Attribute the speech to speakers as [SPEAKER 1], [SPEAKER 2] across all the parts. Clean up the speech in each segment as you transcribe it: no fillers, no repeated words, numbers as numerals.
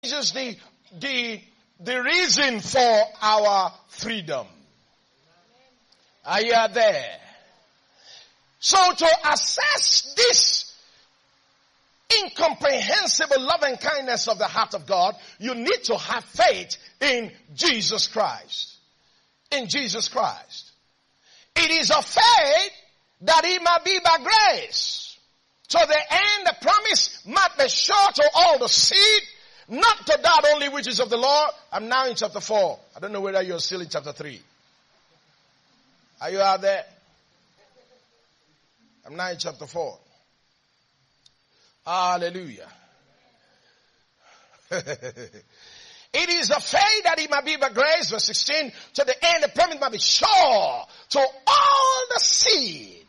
[SPEAKER 1] is the reason for our freedom. Are you there? So to assess this incomprehensible love and kindness of the heart of God, you need to have faith in Jesus Christ. In Jesus Christ. It is of faith that it might be by grace. To the end the promise might be sure to all the seed, not to that only which is of the Lord. I'm now in chapter 4. I don't know whether you're still in chapter 3. Are you out there? I'm now in chapter 4. Hallelujah. It is of faith that it might be by grace, verse 16, to the end the promise might be sure to all the seed.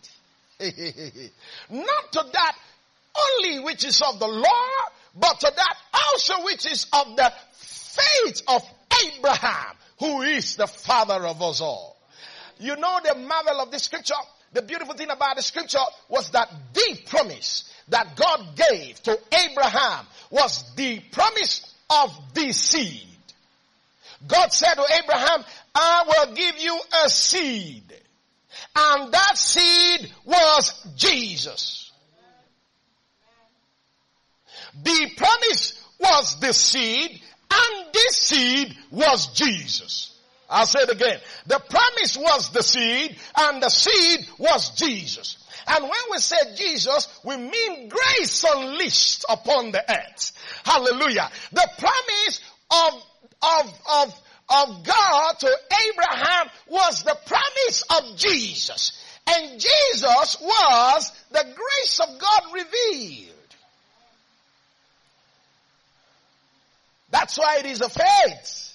[SPEAKER 1] Not to that only which is of the Lord, but to that also which is of the faith of Abraham, who is the father of us all. You know the marvel of this scripture? The beautiful thing about the scripture was that the promise that God gave to Abraham was the promise of the seed. God said to Abraham, I will give you a seed. And that seed was Jesus. The promise was the seed, and this seed was Jesus. I'll say it again. The promise was the seed, and the seed was Jesus. And when we say Jesus, we mean grace unleashed upon the earth. Hallelujah. The promise of God to Abraham was the promise of Jesus. And Jesus was the grace of God revealed. That's why it is a faith.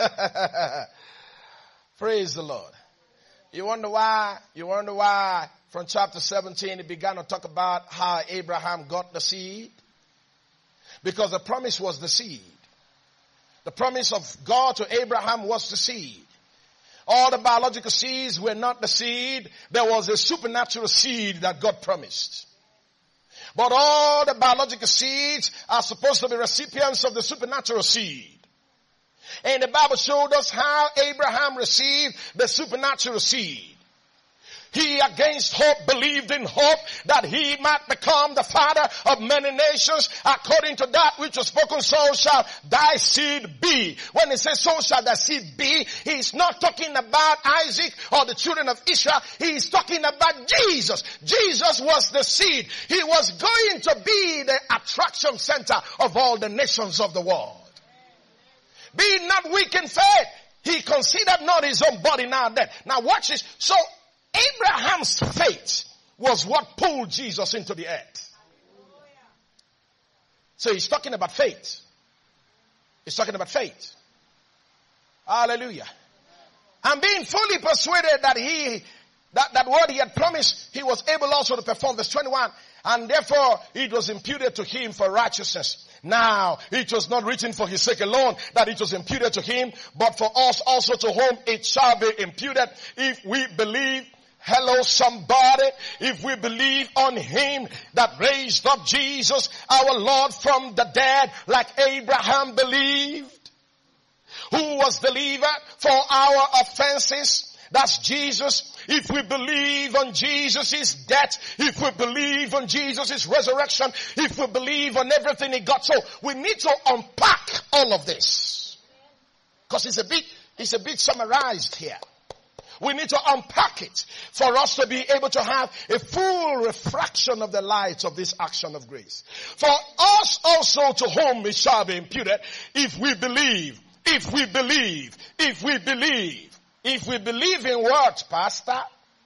[SPEAKER 1] Praise the Lord. You wonder why from chapter 17 it began to talk about how Abraham got the seed? Because the promise was the seed. The promise of God to Abraham was the seed. All the biological seeds were not the seed. There was a supernatural seed that God promised. But all the biological seeds are supposed to be recipients of the supernatural seed. And the Bible showed us how Abraham received the supernatural seed. He against hope believed in hope that he might become the father of many nations. According to that which was spoken, so shall thy seed be. When he says so shall thy seed be, he's not talking about Isaac or the children of Israel. He's talking about Jesus. Jesus was the seed. He was going to be the attraction center of all the nations of the world. Being not weak in faith, he considered not his own body now dead. Now watch this. So Abraham's faith was what pulled Jesus into the earth. So he's talking about faith. He's talking about faith. Hallelujah. And being fully persuaded that what he had promised, he was able also to perform. Verse 21. And therefore it was imputed to him for righteousness. Now, it was not written for his sake alone that it was imputed to him, but for us also, to whom it shall be imputed if we believe. Hello somebody. If we believe on him that raised up Jesus, our Lord, from the dead, like Abraham believed, who was delivered for our offenses. That's Jesus. If we believe on Jesus' death, if we believe on Jesus' resurrection, if we believe on everything he got. So we need to unpack all of this. Because it's a bit summarized here. We need to unpack it for us to be able to have a full refraction of the light of this action of grace. For us also, to whom it shall be imputed, if we believe. If we believe in what, Pastor?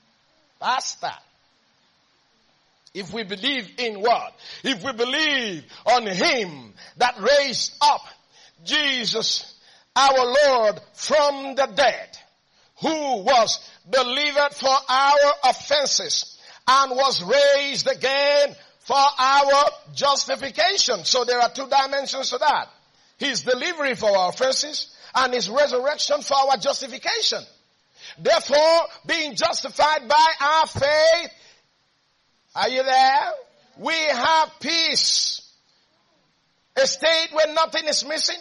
[SPEAKER 1] If we believe in what? If we believe on him that raised up Jesus, our Lord, from the dead, who was delivered for our offenses and was raised again for our justification. So there are two dimensions to that. His delivery for our offenses and his resurrection for our justification. Therefore, being justified by our faith, are you there? We have peace A state where nothing is missing.